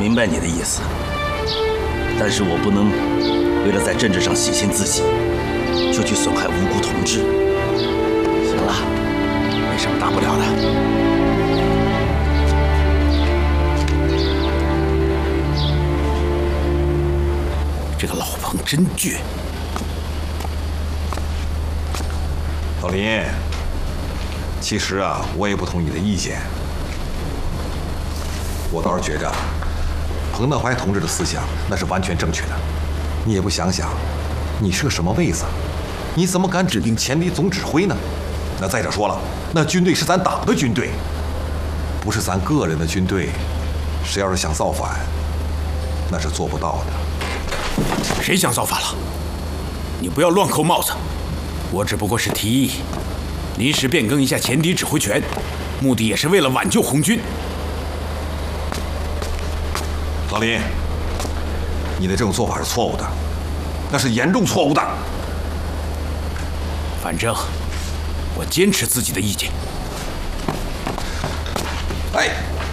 明白你的意思，但是我不能为了在政治上洗清自己，就去损害无辜同志。行了，没什么大不了的。这个老彭真倔。 老林，其实啊，我也不同意你的意见。我倒是觉着，彭德怀同志的思想那是完全正确的。你也不想想，你是个什么位子？你怎么敢指定前敌总指挥呢？那再者说了，那军队是咱党的军队，不是咱个人的军队。谁要是想造反，那是做不到的。 谁想造反了？你不要乱扣帽子。我只不过是提议，临时变更一下前敌指挥权，目的也是为了挽救红军。 老林，你的这种做法是错误的，那是严重错误的。 反正我坚持自己的意见。 哎，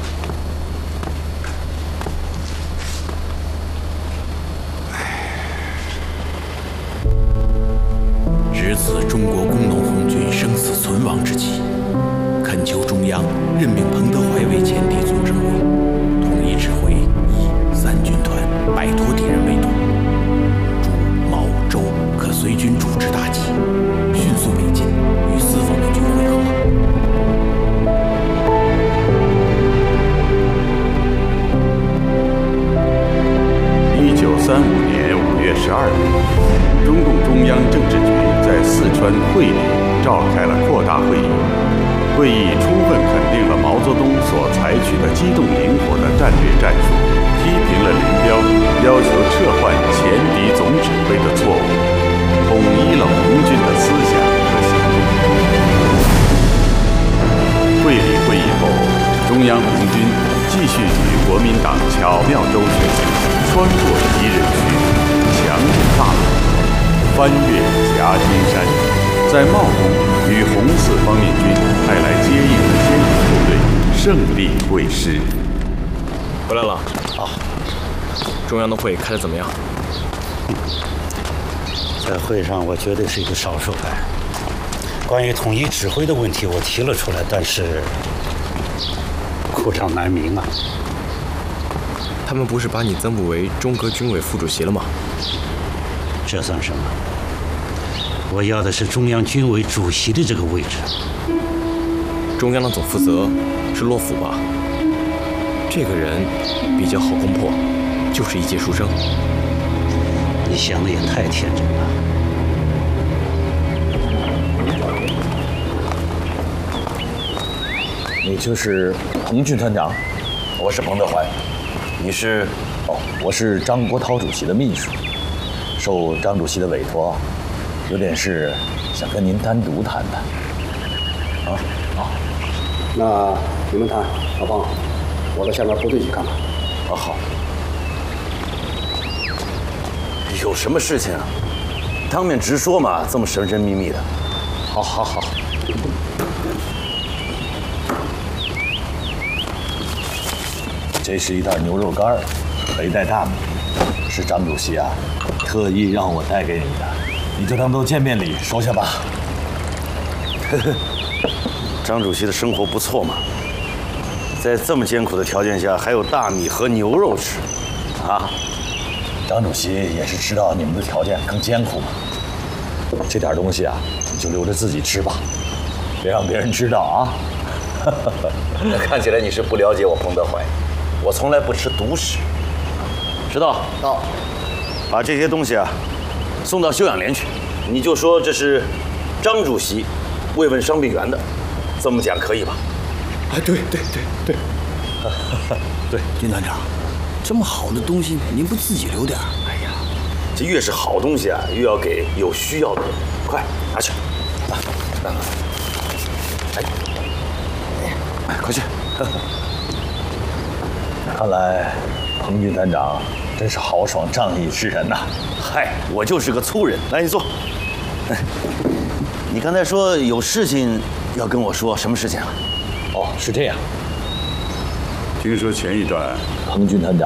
值此中国工农红军生死存亡之际，恳求中央任命彭德怀为前敌总指挥，统一指挥以3军团摆脱敌人围堵，朱、毛、周可随军主持大计，迅速北进，与四方面军会合。 1935年5月12日，中共中央政治局在四川会理召开了扩大会议。会议充分肯定了毛泽东所采取的机动灵活的战略战术，批评了林彪要求撤换前敌总指挥的错误，统一了红军的思想和行动。会理会议后，中央红军继续与国民党巧妙周旋，穿过敌人区，强渡大路，翻越夹金山，在茂东与红四方面军派来接应的艰苦部队胜利会师。 回来了啊！中央的会开得怎么样？ 在会上，我绝对是一个少数派。关于统一指挥的问题，我提了出来，但是苦长难明啊。 他们不是把你增补为中革军委副主席了吗？ 这算什么？我要的是中央军委主席的这个位置。 中央的总负责是骆甫吧？这个人比较好攻破，就是一介书生。 你想的也太天真了。 你就是彭军团长，我是彭德怀。你是？哦，我是张国焘主席的秘书，受张主席的委托，有点事想跟您单独谈谈。 那你们谈，老方，我到下面部队去看看。 好。有什么事情啊？当面直说嘛，这么神神秘秘的。好。这是一袋牛肉干和一袋大米，是张主席啊特意让我带给你的，你就当做见面礼收下吧。张主席的生活不错嘛，在这么艰苦的条件下，还有大米和牛肉吃，啊！张主席也是知道你们的条件更艰苦嘛，这点东西啊，你就留着自己吃吧，别让别人知道啊。看起来你是不了解我彭德怀，我从来不吃独食。知道？到。把这些东西啊，送到休养连去，你就说这是张主席慰问伤病员的，这么讲可以吧？ 对。 对， 金团长，这么好的东西您不自己留点？ 哎呀，这越是好东西啊，越要给有需要的人。快拿去，拿。哎，快去！看来彭军团长真是豪爽仗义之人呐。嗨，我就是个粗人。来，你坐。你刚才说有事情要跟我说，什么事情啊？哦，是这样。 听说前一段彭军团长